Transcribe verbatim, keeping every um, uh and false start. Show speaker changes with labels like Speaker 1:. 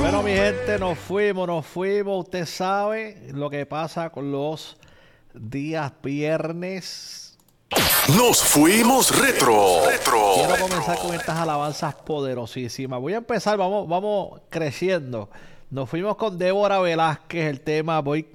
Speaker 1: Bueno, mi gente, nos fuimos, nos fuimos. Usted sabe lo que pasa con los días viernes.
Speaker 2: Nos fuimos retro. Retro.
Speaker 1: Quiero comenzar con estas alabanzas poderosísimas. Voy a empezar, vamos, vamos creciendo. Nos fuimos con Débora Velázquez, el tema Voy